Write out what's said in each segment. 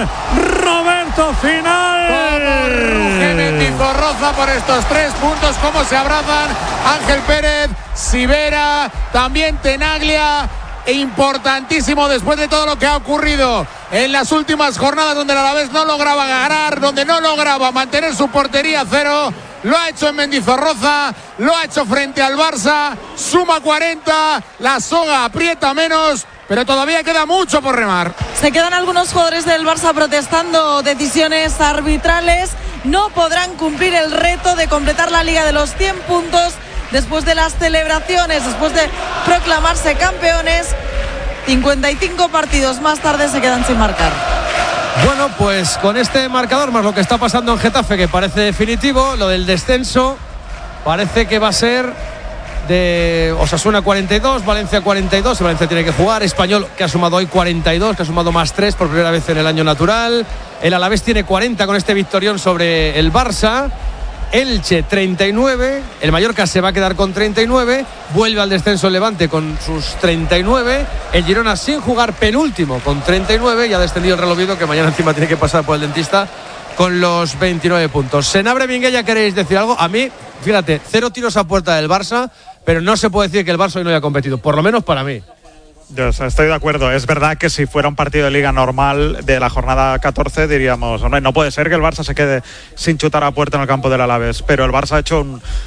Roberto, final. Como ruge Mendizorroza por estos 3 puntos, cómo se abrazan Ángel Pérez, Sivera, también Tenaglia. Importantísimo después de todo lo que ha ocurrido en las últimas jornadas, donde el Alavés no lograba ganar, donde no lograba mantener su portería a cero. Lo ha hecho en Mendizorroza, lo ha hecho frente al Barça, suma 40, la soga aprieta menos, pero todavía queda mucho por remar. Se quedan algunos jugadores del Barça protestando decisiones arbitrales, no podrán cumplir el reto de completar la liga de los 100 puntos después de las celebraciones, después de proclamarse campeones. 55 partidos más tarde se quedan sin marcar. Bueno, pues con este marcador más lo que está pasando en Getafe, que parece definitivo, lo del descenso parece que va a ser de Osasuna 42, Valencia 42, Valencia tiene que jugar, Español que ha sumado hoy 42, que ha sumado más 3 por primera vez en el año natural, el Alavés tiene 40 con este victorión sobre el Barça, Elche 39, el Mallorca se va a quedar con 39, vuelve al descenso el Levante con sus 39, el Girona sin jugar penúltimo con 39 y ha descendido el Real Oviedo, que mañana encima tiene que pasar por el dentista con los 29 puntos. Senabre, Minguella, ¿queréis decir algo? A mí, fíjate, 0 tiros a puerta del Barça, pero no se puede decir que el Barça hoy no haya competido, por lo menos para mí. Yo estoy de acuerdo. Es verdad que si fuera un partido de liga normal de la jornada 14 diríamos, hombre, no puede ser que el Barça se quede sin chutar a puerta en el campo del Alavés, pero el Barça ha hecho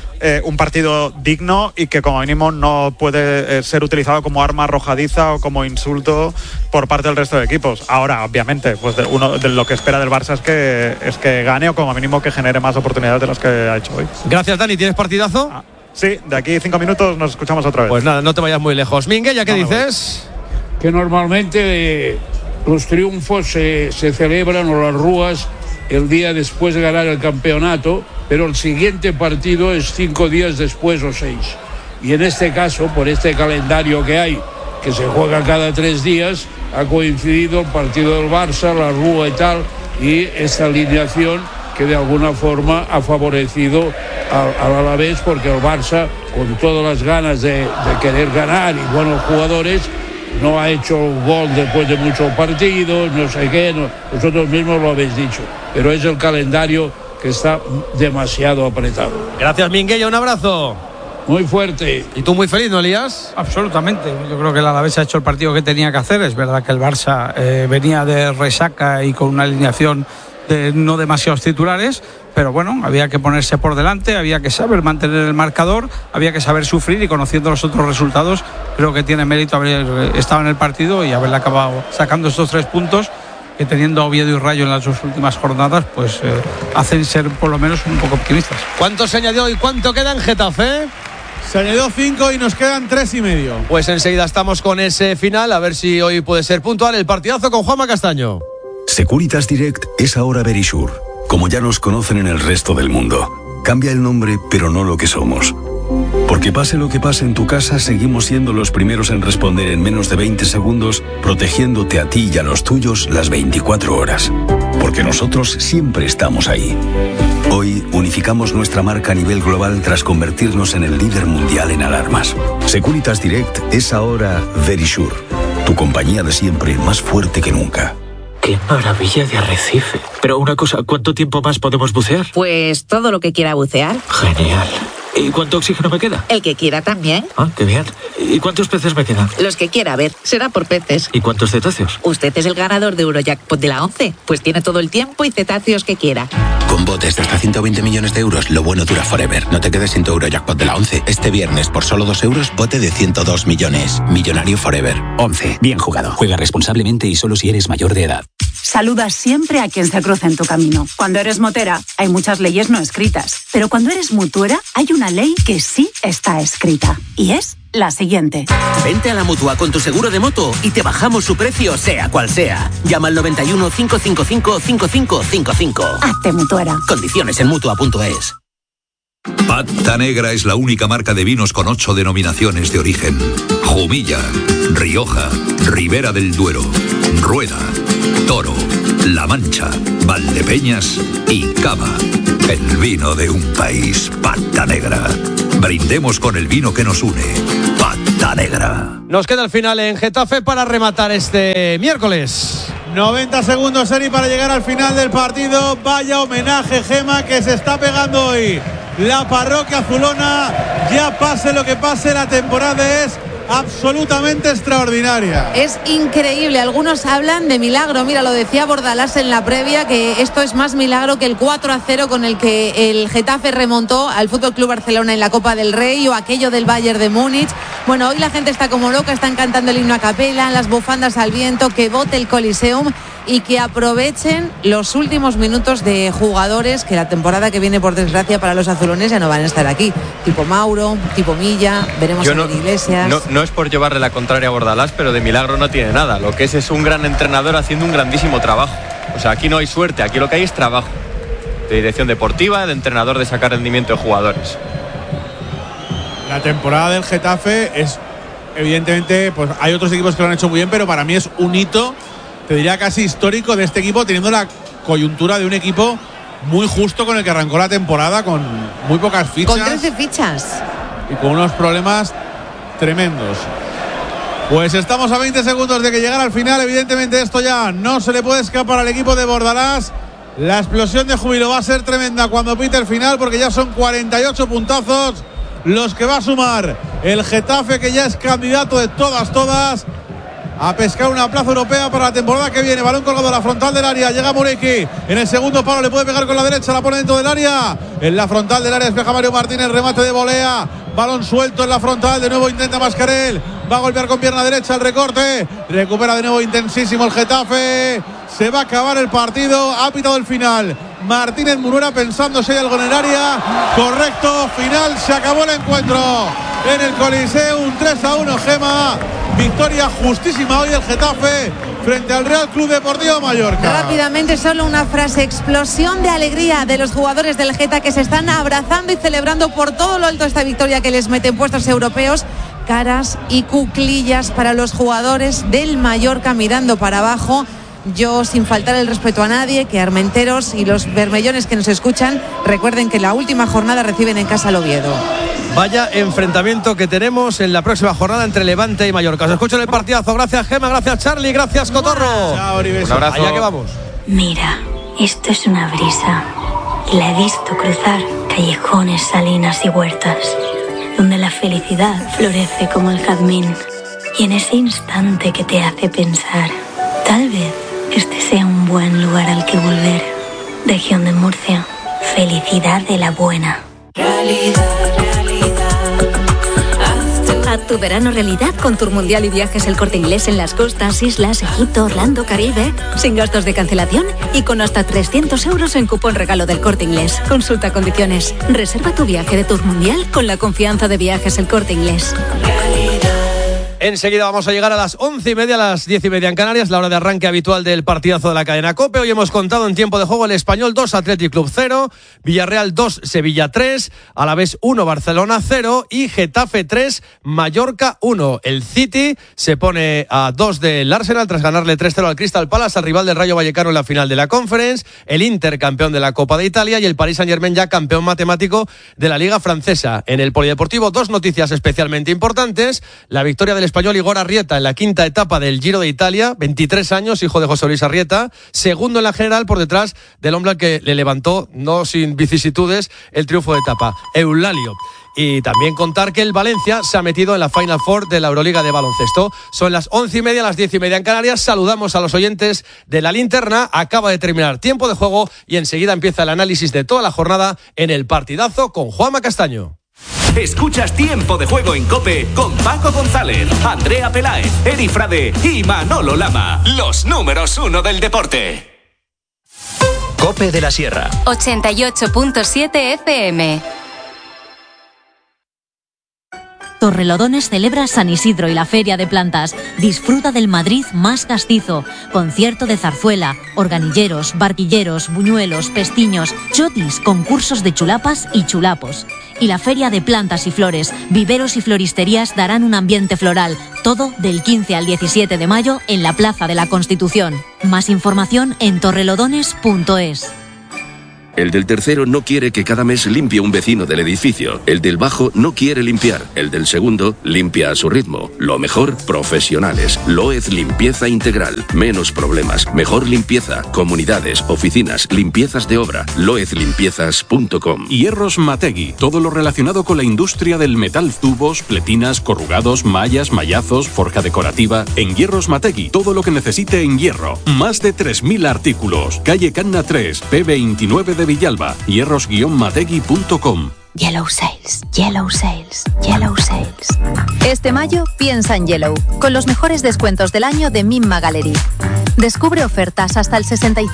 un partido digno y que como mínimo no puede ser utilizado como arma arrojadiza o como insulto por parte del resto de equipos. Ahora, obviamente, pues uno de lo que espera del Barça es que gane o como mínimo que genere más oportunidades de las que ha hecho hoy. Gracias, Dani. ¿Tienes partidazo? Sí, de aquí 5 minutos nos escuchamos otra vez. Pues nada, no te vayas muy lejos. Minguella, ¿qué dices? Que normalmente los triunfos se celebran o las rúas el día después de ganar el campeonato, pero el siguiente partido es 5 días después o 6. Y en este caso, por este calendario que hay, que se juega cada 3 días, ha coincidido el partido del Barça, la rúa y tal, y esta alineación que de alguna forma ha favorecido al Alavés, porque el Barça, con todas las ganas de querer ganar y buenos jugadores, no ha hecho gol después de muchos partidos, no sé qué, vosotros mismos lo habéis dicho, pero es el calendario que está demasiado apretado. Gracias, Minguella, un abrazo. Muy fuerte. ¿Y tú muy feliz, no, Elías? Absolutamente. Yo creo que el Alavés ha hecho el partido que tenía que hacer. Es verdad que el Barça venía de resaca y con una alineación de no demasiados titulares, pero bueno, había que ponerse por delante, había que saber mantener el marcador, había que saber sufrir, y conociendo los otros resultados, creo que tiene mérito haber estado en el partido y haberle acabado sacando estos 3 puntos que, teniendo a Oviedo y Rayo en las 2 últimas jornadas, pues hacen ser por lo menos un poco optimistas. ¿Cuánto se añadió y cuánto queda en Getafe? Se añadió 5 y nos quedan 3,5. Pues enseguida estamos con ese final, a ver si hoy puede ser puntual el partidazo con Juanma Castaño. Securitas Direct es ahora Verisure, como ya nos conocen en el resto del mundo. Cambia el nombre, pero no lo que somos. Porque pase lo que pase en tu casa, seguimos siendo los primeros en responder en menos de 20 segundos, protegiéndote a ti y a los tuyos las 24 horas. Porque nosotros siempre estamos ahí. Hoy unificamos nuestra marca a nivel global tras convertirnos en el líder mundial en alarmas. Securitas Direct es ahora Verisure, tu compañía de siempre, más fuerte que nunca. ¡Qué maravilla de arrecife! Pero una cosa, ¿cuánto tiempo más podemos bucear? Pues todo lo que quiera bucear. Genial. ¿Y cuánto oxígeno me queda? El que quiera también. Ah, qué bien. ¿Y cuántos peces me quedan? Los que quiera, a ver, será por peces. ¿Y cuántos cetáceos? Usted es el ganador de Eurojackpot de la 11, pues tiene todo el tiempo y cetáceos que quiera. Con botes de hasta 120 millones de euros, lo bueno dura forever. No te quedes sin tu Eurojackpot de la 11. Este viernes, por solo 2 euros, bote de 102 millones. Millonario forever. 11. Bien jugado. Juega responsablemente y solo si eres mayor de edad. Saluda siempre a quien se cruza en tu camino. Cuando eres motera, hay muchas leyes no escritas. Pero cuando eres mutuera, hay una ley que sí está escrita. Y es la siguiente. Vente a la Mutua con tu seguro de moto y te bajamos su precio, sea cual sea. Llama al 91 555 5555. Hazte mutuera. Condiciones en Mutua.es. Pata Negra es la única marca de vinos con 8 denominaciones de origen. Jumilla, Rioja, Ribera del Duero, Rueda, Toro, La Mancha, Valdepeñas y Cava. El vino de un país. Pata Negra. Brindemos con el vino que nos une. Pata Negra. Nos queda el final en Getafe para rematar este miércoles. 90 segundos, Eri, para llegar al final del partido. Vaya homenaje, Gema, que se está pegando hoy la parroquia azulona. Ya pase lo que pase, la temporada es absolutamente extraordinaria. Es increíble. Algunos hablan de milagro. Mira, lo decía Bordalás en la previa, que esto es más milagro que el 4-0 con el que el Getafe remontó al FC Barcelona en la Copa del Rey, o aquello del Bayern de Múnich. Bueno, hoy la gente está como loca, están cantando el himno a capela, las bufandas al viento, que bote el Coliseum y que aprovechen los últimos minutos de jugadores que la temporada que viene, por desgracia para los azulones, ya no van a estar aquí. Tipo Mauro, tipo Milla, veremos a Iglesias. No es por llevarle la contraria a Bordalás, pero de milagro no tiene nada. Lo que es un gran entrenador haciendo un grandísimo trabajo. O sea, aquí no hay suerte, aquí lo que hay es trabajo. De dirección deportiva, de entrenador, de sacar rendimiento de jugadores. La temporada del Getafe es, evidentemente, pues hay otros equipos que lo han hecho muy bien, pero para mí es un hito, te diría casi histórico, de este equipo, teniendo la coyuntura de un equipo muy justo con el que arrancó la temporada, con muy pocas fichas. Con 13 fichas. Y con unos problemas tremendos. Pues estamos a 20 segundos de que llegara al final. Evidentemente esto ya no se le puede escapar al equipo de Bordalás. La explosión de júbilo va a ser tremenda cuando pite el final, porque ya son 48 puntazos los que va a sumar el Getafe, que ya es candidato de todas a pescar una plaza europea para la temporada que viene. Balón colgado a la frontal del área, llega Muriqui en el segundo palo, le puede pegar con la derecha, la pone dentro del área, en la frontal del área despeja Mario Martínez, remate de volea, balón suelto en la frontal, de nuevo intenta Mascarell, va a golpear con pierna derecha el recorte, recupera de nuevo intensísimo el Getafe, se va a acabar el partido, ha pitado el final Martínez Munuera pensando si hay algo en el área. Correcto, final, se acabó el encuentro en el Coliseum, 3-1, Gema. Victoria justísima hoy del Getafe frente al Real Club Deportivo Mallorca. Rápidamente, solo una frase: explosión de alegría de los jugadores del Geta, que se están abrazando y celebrando por todo lo alto esta victoria que les mete en puestos europeos. Caras y cuclillas para los jugadores del Mallorca mirando para abajo. Yo, sin faltar el respeto a nadie, que armenteros y los bermellones que nos escuchan recuerden que la última jornada reciben en casa al Oviedo. Vaya enfrentamiento que tenemos en la próxima jornada entre Levante y Mallorca. Os escucho en el partidazo. Gracias, Gema, gracias, Charlie, gracias, Cotorro. Chao, un abrazo. Allá que vamos. Mira, esto es una brisa. La he visto cruzar callejones, salinas y huertas, donde la felicidad florece como el jazmín. Y en ese instante que te hace pensar, tal vez este sea un buen lugar al que volver. Región de Murcia, felicidad de la buena. Haz tu verano realidad con Tour Mundial y Viajes El Corte Inglés en las costas, islas, Egipto, Orlando, Caribe, sin gastos de cancelación y con hasta 300 euros en cupón regalo del Corte Inglés. Consulta condiciones. Reserva tu viaje de Tour Mundial con la confianza de Viajes El Corte Inglés. Enseguida vamos a llegar a las 11:30, a las 10:30 en Canarias, la hora de arranque habitual del partidazo de la cadena COPE. Hoy hemos contado en tiempo de juego el Español 2, Athletic Club 0, Villarreal 2, Sevilla 3, Alavés 1, Barcelona 0 y Getafe 3, Mallorca 1. El City se pone a 2 del Arsenal tras ganarle 3-0 al Crystal Palace, al rival del Rayo Vallecano en la final de la Conference, el Inter campeón de la Copa de Italia y el Paris Saint-Germain ya campeón matemático de la Liga Francesa. En el Polideportivo, dos noticias especialmente importantes: la victoria del español Igor Arrieta en la quinta etapa del Giro de Italia, 23 años, hijo de José Luis Arrieta, segundo en la general por detrás del hombre al que le levantó, no sin vicisitudes, el triunfo de etapa, Eulalio. Y también contar que el Valencia se ha metido en la Final Four de la Euroliga de baloncesto. Son las 11:30, las 10:30 en Canarias. Saludamos a los oyentes de la linterna. Acaba de terminar tiempo de juego y enseguida empieza el análisis de toda la jornada en el partidazo con Juanma Castaño. Escuchas Tiempo de Juego en COPE con Paco González, Andrea Peláez, Eri Frade y Manolo Lama. Los números 1 del deporte. COPE de la Sierra. 88.7 FM. Torrelodones celebra San Isidro y la Feria de Plantas. Disfruta del Madrid más castizo. Concierto de zarzuela, organilleros, barquilleros, buñuelos, pestiños, chotis, concursos de chulapas y chulapos. Y la Feria de Plantas y Flores, viveros y floristerías darán un ambiente floral. Todo del 15 al 17 de mayo en la Plaza de la Constitución. Más información en torrelodones.es. El del tercero no quiere que cada mes limpie un vecino del edificio. El del bajo no quiere limpiar. El del segundo limpia a su ritmo. Lo mejor, profesionales. Loez Limpieza Integral. Menos problemas, mejor limpieza. Comunidades, oficinas, limpiezas de obra. loezlimpiezas.com. Hierros Mategui. Todo lo relacionado con la industria del metal, tubos, pletinas, corrugados, mallas, mallazos, forja decorativa. En Hierros Mategui, todo lo que necesite en hierro. Más de 3.000 artículos. Calle Canna 3, P29 de Villalba. hierros-mategui.com. Yellow Sales, Yellow Sales, Yellow Sales. Este mayo piensa en Yellow, con los mejores descuentos del año de Mimma Gallery. Descubre ofertas hasta el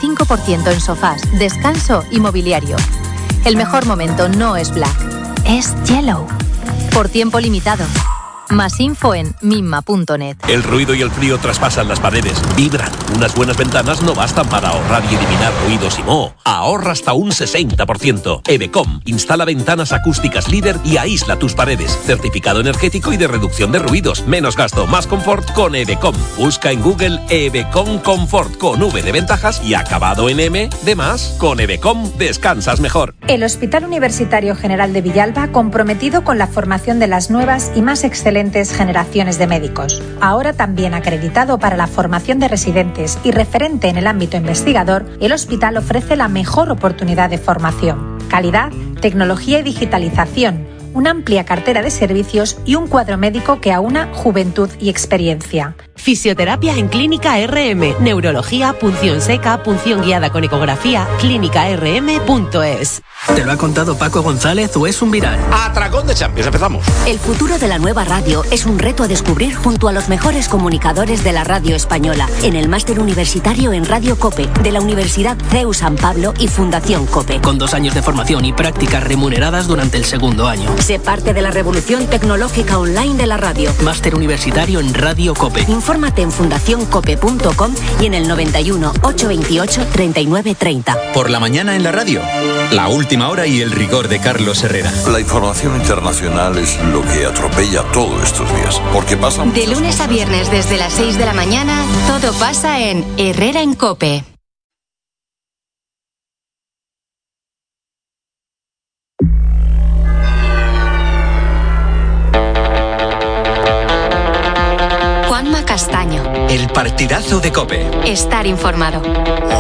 65% en sofás, descanso y mobiliario. El mejor momento no es Black, es Yellow. Por tiempo limitado. Más info en mimma.net. El ruido y el frío traspasan las paredes, vibran. Unas buenas ventanas no bastan para ahorrar y eliminar ruidos y moho. Ahorra hasta un 60%. Evecom instala ventanas acústicas líder y aísla tus paredes. Certificado energético y de reducción de ruidos. Menos gasto, más confort con Evecom. Busca en Google Evecom Comfort con V de ventajas y acabado en M de más. Con Evecom descansas mejor. El Hospital Universitario General de Villalba, comprometido con la formación de las nuevas y más excelentes generaciones de médicos. Ahora también acreditado para la formación de residentes y referente en el ámbito investigador, el hospital ofrece la mejor oportunidad de formación. Calidad, tecnología y digitalización, una amplia cartera de servicios y un cuadro médico que aúna juventud y experiencia. Fisioterapia en Clínica RM, neurología, punción seca, punción guiada con ecografía, clínicarm.es. ¿Te lo ha contado Paco González o es un viral? Atracón de Champions, empezamos. El futuro de la nueva radio es un reto a descubrir junto a los mejores comunicadores de la radio española en el máster universitario en Radio COPE de la Universidad CEU San Pablo y Fundación COPE. Con 2 años de formación y prácticas remuneradas durante el segundo año. Sé parte de la revolución tecnológica online de la radio. Máster universitario en Radio COPE. Infórmate en fundacioncope.com y en el 91 828 3930. Por la mañana en la radio. La última hora y el rigor de Carlos Herrera. La información internacional es lo que atropella todo estos días. Porque pasan de lunes a viernes desde las 6 de la mañana, todo pasa en Herrera en COPE. Juanma Castaño. El partidazo de COPE. Estar informado.